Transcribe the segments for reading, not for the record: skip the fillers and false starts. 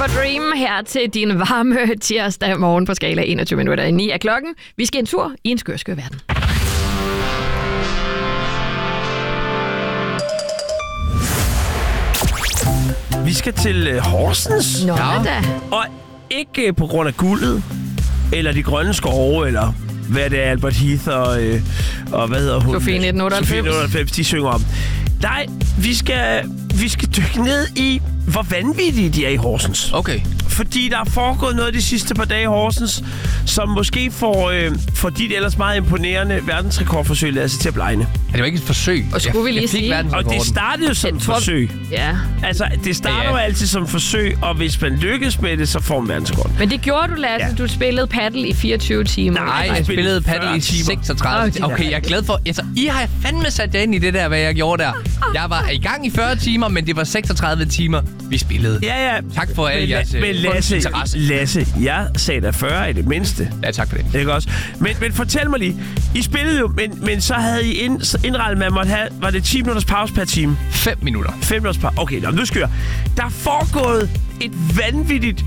Dream her til din varme tirsdag morgen på skala 21 minutter i 9 af klokken. Vi skal en tur i en skør verden. Vi skal til Horsens. Nå da. Og ikke på grund af guldet, eller de grønne skove, eller hvad det er, Albert Heath og hvad hedder hun? Sofie 1998. De synger om. Nej, vi skal dykke ned i, hvor vanvittige de er i Horsens. Okay. Fordi der er foregået noget de sidste par dage i Horsens, som måske får dit ellers meget imponerende verdensrekordforsøg Lasse til at blegne. Det var ikke et forsøg. Og skulle vi lige sige... Og det startede jo som et forsøg. Ja. Altså, det starter jo altid som et forsøg, og hvis man lykkes med det, så får man verdensrekord. Men det gjorde du, Lasse. Ja. Du spillede paddle i 24 timer. Nej, jeg spillede paddle i 36 timer. Okay, jeg er glad for... Altså, I har fandme sat jer ind i det der, hvad jeg gjorde der. Jeg var i gang i 40 timer, men det var 36 timer, vi spillede. Ja. Tak for alle jeres interesse. Lasse, jeg sagde da 40 i det mindste. Ja, tak for det. Ikke også? Men fortæl mig lige. I spillede jo, men så havde I indrettet, man måtte have... Var det 10 minutters pause per time? 5 minutter. 5 minutters pause. Okay, nu skal jeg. Der er foregået et vanvittigt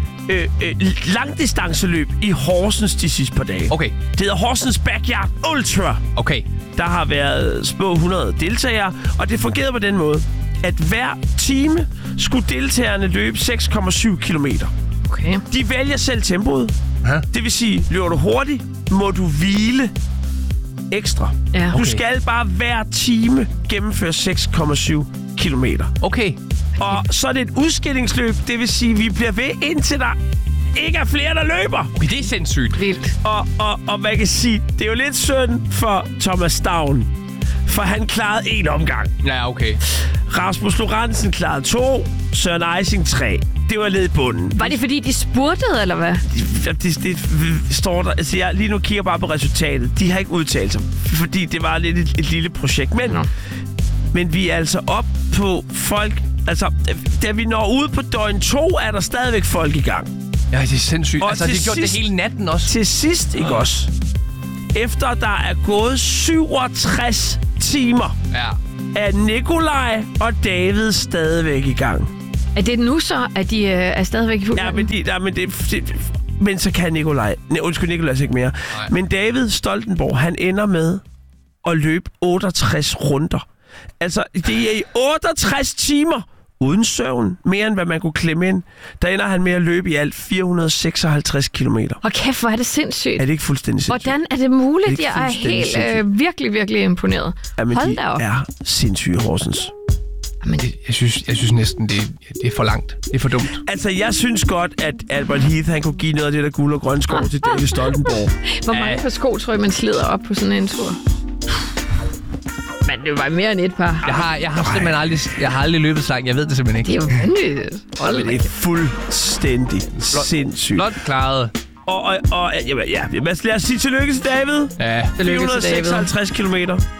langdistanceløb i Horsens de sidste par dage. Okay. Det hedder Horsens Backyard Ultra. Okay. Der har været små 100 deltagere, og det fungerede på den måde, at hver time skulle deltagerne løbe 6,7 kilometer. Okay. De vælger selv tempoet. Aha. Det vil sige, løber du hurtigt, må du hvile ekstra. Ja. Du skal bare hver time gennemføre 6,7 kilometer. Okay. Og så er det et udskillingsløb. Det vil sige, vi bliver ved, indtil der ikke er flere, der løber. Okay, det er sindssygt. Vildt. Og man kan sige, det er jo lidt synd for Thomas Stavn. For han klarede 1 omgang. Ja, okay. Rasmus Lorentzen klarede 2. Søren Eising 3. Det var led i bunden. Var det fordi, de spurtede, eller hvad? Det står der. Altså, jeg lige nu kigger bare på resultatet. De har ikke udtalt sig, fordi det var lidt et lille projekt. Men vi er altså op på folk... Altså, da vi når ud på døgn 2, er der stadigvæk folk i gang. Ja, det er sindssygt. Og altså, det gjorde det hele natten også. Til sidst, ikke også? Efter der er gået 67 timer, er Nikolaj og David stadigvæk i gang. Er det nu så, at de er stadigvæk i fuld? Ja, men så kan Nikolaj... Nikolaj ikke mere. Nej. Men David Stoltenborg, han ender med at løbe 68 runder. Altså, det er i 68 timer uden søvn, mere end hvad man kunne klemme ind. Der ender han med at løbe i alt 456 kilometer. Og kæft, hvor er det sindssygt. Er det ikke fuldstændig sindssygt? Hvordan er det muligt? Jeg er helt virkelig, virkelig imponeret. Jamen, hold da op. er sindssyge Horsens. Men jeg synes næsten, det er for langt. Det er for dumt. Altså, jeg synes godt, at Albert Heath, han kunne give noget af det der guld og grøn skov til David Stoltenborg. Hvor mange par sko tror jeg, man slider op på sådan en tur? Men det var mere end et par. Jeg har simpelthen aldrig løbet så langt. Jeg ved det simpelthen ikke. Det er jo vanvittigt. Det er fuldstændig sindssygt. Flot klaret. Og lad os sige tillykke til David. Ja. 456 kilometer.